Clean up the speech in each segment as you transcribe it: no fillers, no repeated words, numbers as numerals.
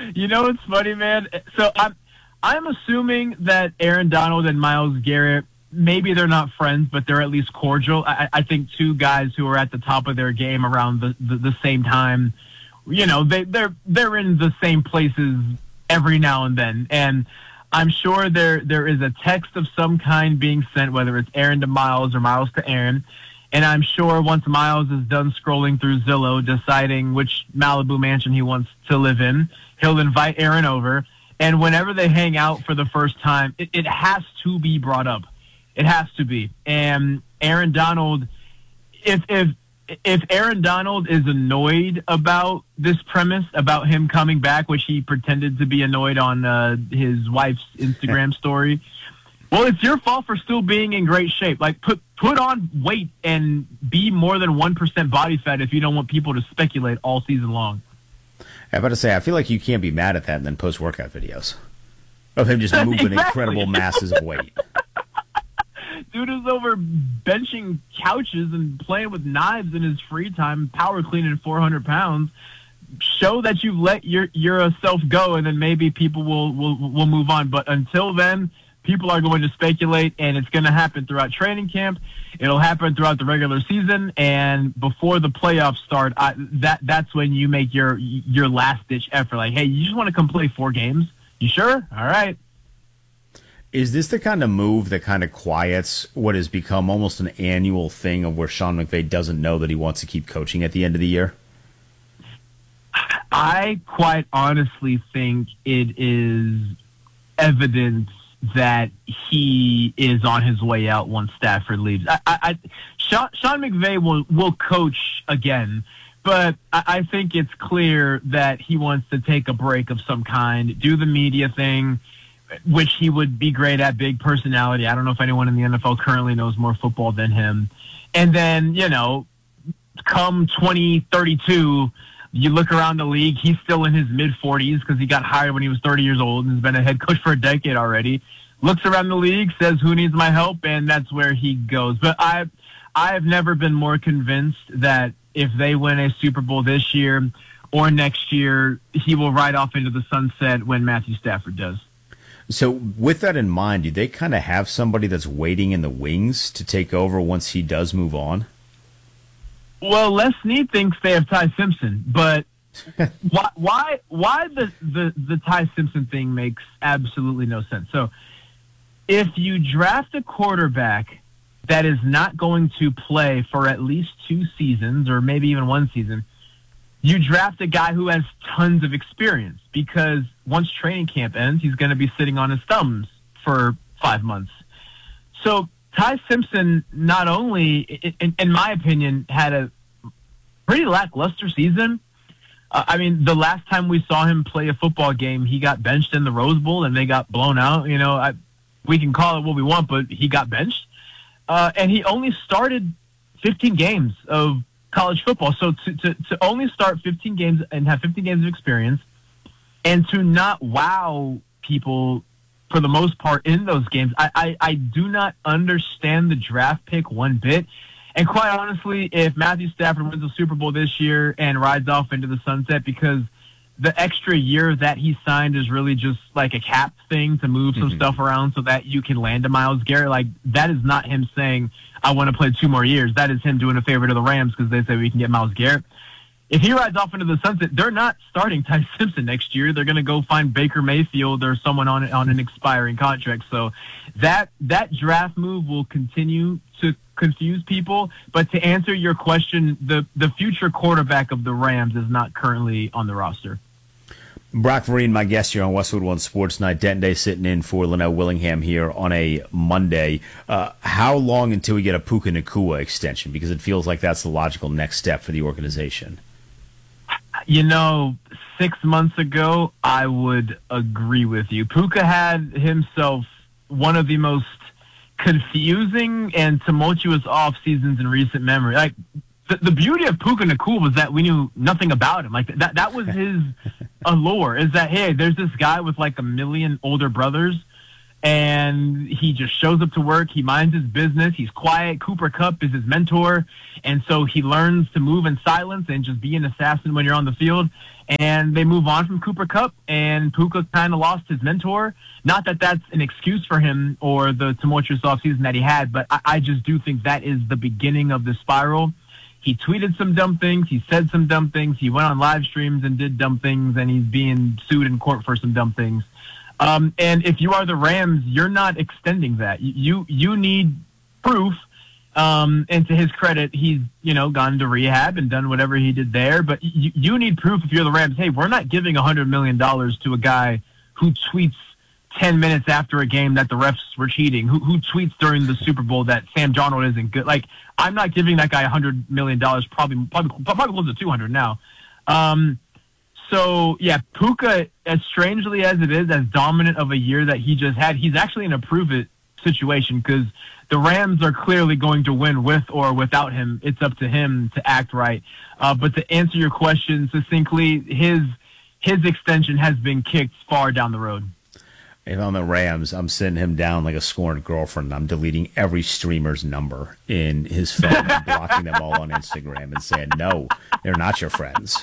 You know what's funny, man? So I'm assuming that Aaron Donald and Myles Garrett, maybe they're not friends, but they're at least cordial. I think two guys who are at the top of their game around the same time, you know, they're in the same places every now and then. And I'm sure there is a text of some kind being sent, whether it's Aaron to Myles or Myles to Aaron. And I'm sure once Myles is done scrolling through Zillow, deciding which Malibu mansion he wants to live in, he'll invite Aaron over. And whenever they hang out for the first time, it has to be brought up. It has to be. And Aaron Donald, if Aaron Donald is annoyed about this premise, about him coming back, which he pretended to be annoyed on his wife's Instagram story, well, it's your fault for still being in great shape. Like, put on weight and be more than 1% body fat if you don't want people to speculate all season long. I'm about to say, I feel like you can't be mad at that and then post workout videos of him just moving incredible masses of weight. Dude is over benching couches and playing with knives in his free time, power cleaning 400 pounds. Show that you've let yourself go, and then maybe people will move on. But until then, people are going to speculate, and it's going to happen throughout training camp. It'll happen throughout the regular season, and before the playoffs start, that's when you make your last-ditch effort. Like, hey, you just want to come play 4 games? You sure? All right. Is this the kind of move that kind of quiets what has become almost an annual thing of where Sean McVay doesn't know that he wants to keep coaching at the end of the year? I quite honestly think it is evidence that he is on his way out once Stafford leaves. Sean McVay will coach again, but I think it's clear that he wants to take a break of some kind, do the media thing, which he would be great at, big personality. I don't know if anyone in the NFL currently knows more football than him. And then, you know, come 2032, you look around the league, he's still in his mid-40s because he got hired when he was 30 years old and has been a head coach for a decade already. Looks around the league, says, who needs my help? And that's where he goes. But I've never been more convinced that if they win a Super Bowl this year or next year, he will ride off into the sunset when Matthew Stafford does. So with that in mind, do they kind of have somebody that's waiting in the wings to take over once he does move on? Well, Les Snead thinks they have Ty Simpson, but why the Ty Simpson thing makes absolutely no sense. So if you draft a quarterback that is not going to play for at least 2 seasons or maybe even 1 season, you draft a guy who has tons of experience because once training camp ends, he's going to be sitting on his thumbs for 5 months. So Ty Simpson not only, in my opinion, had a pretty lackluster season. I mean, the last time we saw him play a football game, he got benched in the Rose Bowl and they got blown out. You know, we can call it what we want, but he got benched. And he only started 15 games of college football. So to only start 15 games and have 15 games of experience and to not wow people for the most part in those games, I do not understand the draft pick one bit. And quite honestly, if Matthew Stafford wins the Super Bowl this year and rides off into the sunset, because the extra year that he signed is really just like a cap thing to move some stuff around so that you can land a Myles Garrett. Like, that is not him saying, I want to play 2 more years. That is him doing a favor to the Rams because they say we can get Myles Garrett. If he rides off into the sunset, they're not starting Ty Simpson next year. They're going to go find Baker Mayfield or someone on an expiring contract. So that draft move will continue to confuse people. But to answer your question, the future quarterback of the Rams is not currently on the roster. Brock Vereen, my guest here on Westwood One Sports Night. Denton Day sitting in for Linnell Willingham here on a Monday. How long until we get a Puka Nacua extension? Because it feels like that's the logical next step for the organization. You know, 6 months ago, I would agree with you. Puka had himself one of the most confusing and tumultuous off seasons in recent memory. Like, the beauty of Puka Nacua was that we knew nothing about him. Like, that was his allure, is that, hey, there's this guy with like 1 million older brothers, and he just shows up to work. He minds his business. He's quiet. Cooper Kupp is his mentor, and so he learns to move in silence and just be an assassin when you're on the field. And they move on from Cooper Kupp, and Puka kind of lost his mentor. Not that that's an excuse for him or the tumultuous offseason that he had, but I just do think that is the beginning of the spiral. He tweeted some dumb things. He said some dumb things. He went on live streams and did dumb things, and he's being sued in court for some dumb things. And if you are the Rams, you're not extending that. You need proof. And to his credit, he's, gone to rehab and done whatever he did there. But you need proof if you're the Rams. Hey, we're not giving $100 million to a guy who tweets 10 minutes after a game that the refs were cheating, who tweets during the Super Bowl that Sam Darnold isn't good. Like, I'm not giving that guy $100 million, probably close to 200 now. So, yeah, Puka, as strangely as it is, as dominant of a year that he just had, he's actually in a prove-it situation because the Rams are clearly going to win with or without him. It's up to him to act right. But to answer your question succinctly, his extension has been kicked far down the road. If I'm the Rams, I'm sitting him down like a scorned girlfriend. I'm deleting every streamer's number in his phone and blocking them all on Instagram and saying, no, they're not your friends.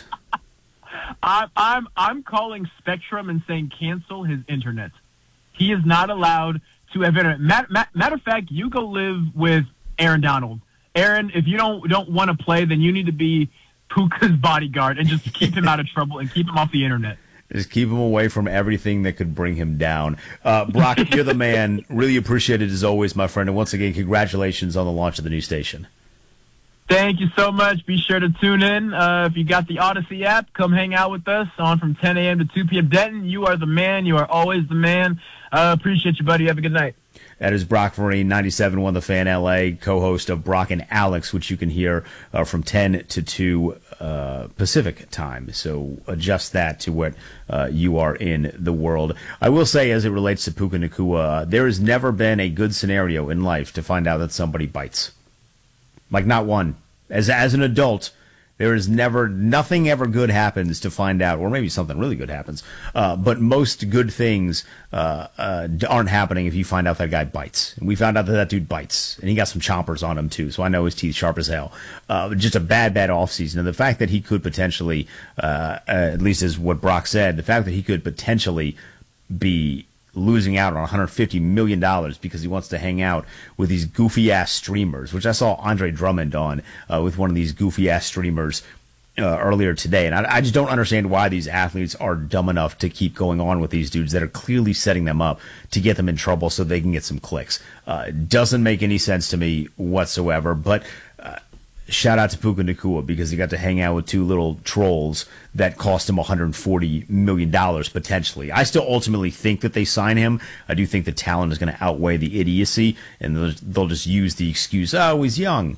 I'm calling Spectrum and saying cancel his internet. He is not allowed to have internet. Matter of fact, you go live with Aaron Donald. Aaron, if you don't want to play, then you need to be Puka's bodyguard and just keep him out of trouble and keep him off the internet. Just keep him away from everything that could bring him down. Brock, you're the man. Really appreciate it as always, my friend. And once again, congratulations on the launch of the new station. Thank you so much. Be sure to tune in. If you got the Odyssey app, come hang out with us on from 10 a.m. to 2 p.m. Denton, you are the man. You are always the man. Appreciate you, buddy. Have a good night. That is Brock Vereen, 97.1 The Fan LA, co-host of Brock and Alex, which you can hear from 10 to 2 Pacific time. So adjust that to what you are in the world. I will say, as it relates to Puka Nacua, there has never been a good scenario in life to find out that somebody bites. Like, not one. As an adult, there is nothing ever good happens to find out, or maybe something really good happens. But most good things aren't happening if you find out that guy bites. And we found out that dude bites, and he got some chompers on him too. So I know his teeth sharp as hell. Just a bad offseason. And the fact that he could potentially, at least as what Brock said, the fact that he could potentially be losing out on $150 million because he wants to hang out with these goofy-ass streamers, which I saw Andre Drummond on with one of these goofy-ass streamers earlier today. And I just don't understand why these athletes are dumb enough to keep going on with these dudes that are clearly setting them up to get them in trouble so they can get some clicks. Doesn't make any sense to me whatsoever, but shout out to Puka Nacua because he got to hang out with two little trolls that cost him $140 million potentially. I still ultimately think that they sign him. I do think the talent is going to outweigh the idiocy, and they'll just use the excuse, oh, he's young.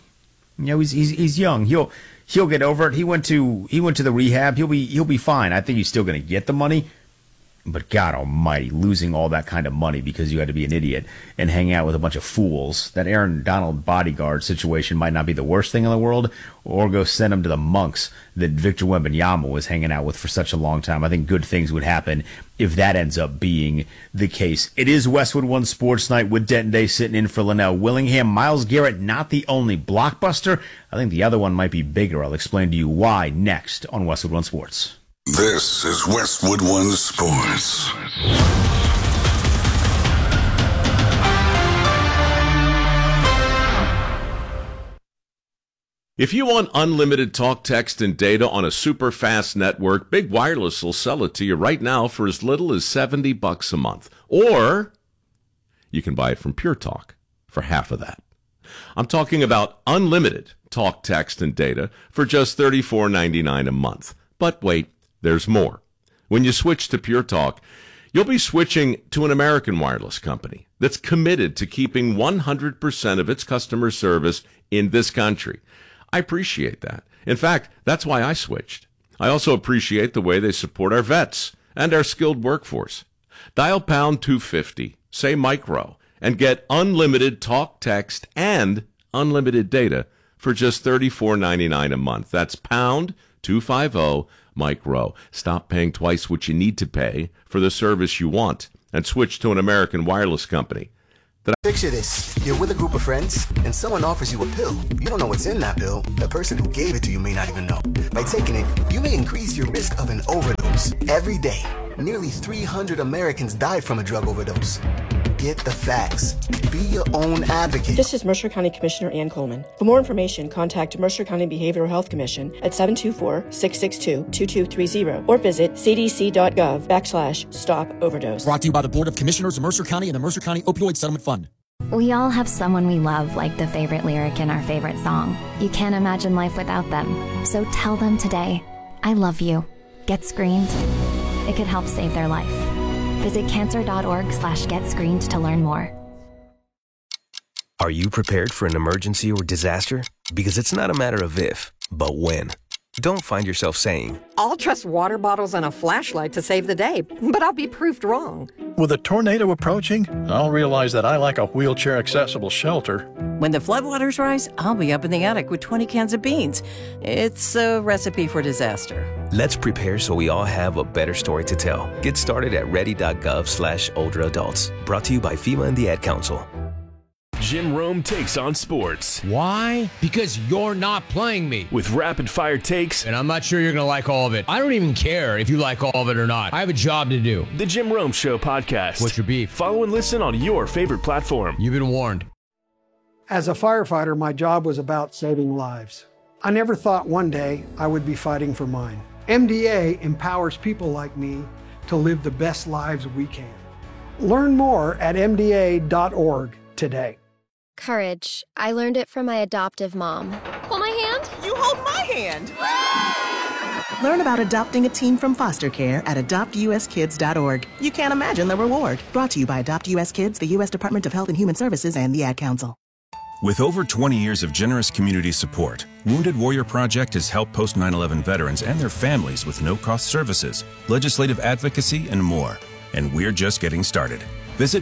He's young. He'll get over it. He went to the rehab. He'll be fine. I think he's still going to get the money. But God almighty, losing all that kind of money because you had to be an idiot and hang out with a bunch of fools. That Aaron Donald bodyguard situation might not be the worst thing in the world, or go send him to the monks that Victor Wembanyama was hanging out with for such a long time. I think good things would happen if that ends up being the case. It is Westwood One Sports Night with Denton Day sitting in for Linnell Willingham. Myles Garrett, not the only blockbuster. I think the other one might be bigger. I'll explain to you why next on Westwood One Sports. This is Westwood One Sports. If you want unlimited talk, text, and data on a super fast network, Big Wireless will sell it to you right now for as little as $70 a month. Or you can buy it from Pure Talk for half of that. I'm talking about unlimited talk, text, and data for just $34.99 a month. But wait, there's more. When you switch to Pure Talk, you'll be switching to an American wireless company that's committed to keeping 100% of its customer service in this country. I appreciate that. In fact, that's why I switched. I also appreciate the way they support our vets and our skilled workforce. Dial pound 250, say micro, and get unlimited talk, text, and unlimited data for just $34.99 a month. That's pound 250 micro. Stop paying twice what you need to pay for the service you want and switch to an American wireless company. Picture this. You're with a group of friends, and someone offers you a pill. You don't know what's in that pill. The person who gave it to you may not even know. By taking it, you may increase your risk of an overdose. Every day, nearly 300 Americans die from a drug overdose. Get the facts. Be your own advocate. This is Mercer County Commissioner Ann Coleman. For more information, contact Mercer County Behavioral Health Commission at 724-662-2230 or visit cdc.gov/stop-overdose. Brought to you by the Board of Commissioners of Mercer County and the Mercer County Opioid Settlement Fund. We all have someone we love, like the favorite lyric in our favorite song. You can't imagine life without them. So tell them today, I love you. Get screened. It could help save their life. Visit cancer.org/getscreened to learn more. Are you prepared for an emergency or disaster? Because it's not a matter of if, but when. Don't find yourself saying, I'll trust water bottles and a flashlight to save the day, but I'll be proved wrong. With a tornado approaching, I'll realize that I lack a wheelchair-accessible shelter. When the floodwaters rise, I'll be up in the attic with 20 cans of beans. It's a recipe for disaster. Let's prepare so we all have a better story to tell. Get started at ready.gov/older-adults. Brought to you by FEMA and the Ad Council. Jim Rome takes on sports. Why? Because you're not playing me. With rapid-fire takes. And I'm not sure you're going to like all of it. I don't even care if you like all of it or not. I have a job to do. The Jim Rome Show podcast. What's your beef? Follow and listen on your favorite platform. You've been warned. As a firefighter, my job was about saving lives. I never thought one day I would be fighting for mine. MDA empowers people like me to live the best lives we can. Learn more at MDA.org today. Courage. I learned it from my adoptive mom. Hold my hand. You hold my hand. Learn about adopting a teen from foster care at adoptuskids.org. You can't imagine the reward. Brought to you by Adopt US Kids, the U.S. Department of Health and Human Services, and the Ad Council. With over 20 years of generous community support, Wounded Warrior Project has helped post 9/11 veterans and their families with no-cost services, legislative advocacy, and more. And we're just getting started. Visit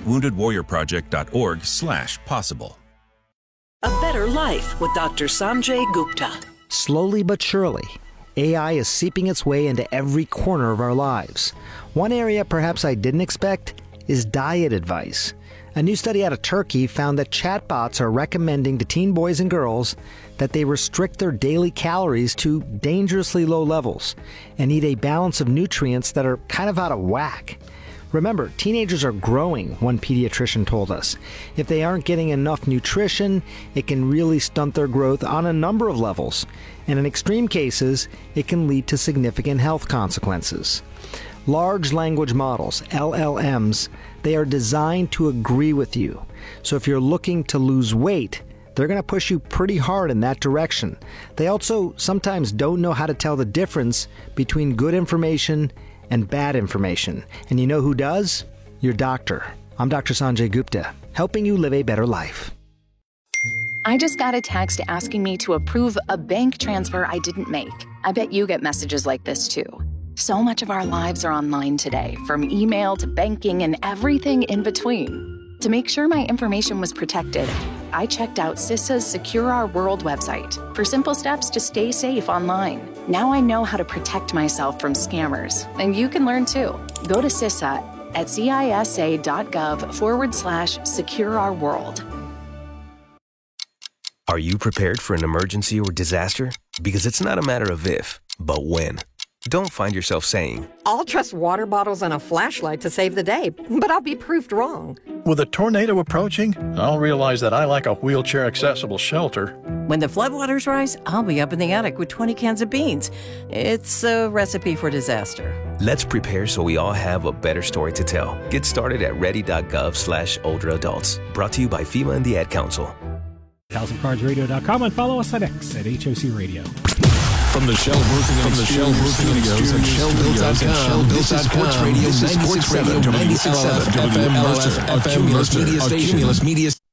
woundedwarriorproject.org/possible. A Better Life with Dr. Sanjay Gupta. Slowly but surely, AI is seeping its way into every corner of our lives. One area perhaps I didn't expect is diet advice. A new study out of Turkey found that chatbots are recommending to teen boys and girls that they restrict their daily calories to dangerously low levels and eat a balance of nutrients that are kind of out of whack. Remember, teenagers are growing, one pediatrician told us. If they aren't getting enough nutrition, it can really stunt their growth on a number of levels. And in extreme cases, it can lead to significant health consequences. Large language models, LLMs, they are designed to agree with you. So if you're looking to lose weight, they're going to push you pretty hard in that direction. They also sometimes don't know how to tell the difference between good information and bad information. And you know who does? Your doctor. I'm Dr. Sanjay Gupta, helping you live a better life. I just got a text asking me to approve a bank transfer I didn't make. I bet you get messages like this too. So much of our lives are online today, from email to banking and everything in between. To make sure my information was protected, I checked out CISA's Secure Our World website for simple steps to stay safe online. Now I know how to protect myself from scammers, and you can learn too. Go to CISA at CISA.gov/Secure Our World. Are you prepared for an emergency or disaster? Because it's not a matter of if, but when. Don't find yourself saying, I'll trust water bottles and a flashlight to save the day, but I'll be proved wrong. With a tornado approaching, I'll realize that I lack a wheelchair-accessible shelter. When the floodwaters rise, I'll be up in the attic with 20 cans of beans. It's a recipe for disaster. Let's prepare so we all have a better story to tell. Get started at ready.gov/older-adults. Brought to you by FEMA and the Ad Council. ThousandCardsRadio.com and follow us on X at HOC Radio. From the Shell Roofing and Exteriors Studios and ShellBuilt.com, this is Sports Radio 96.7 WLF FM Mercer, a Cumulus Media Station.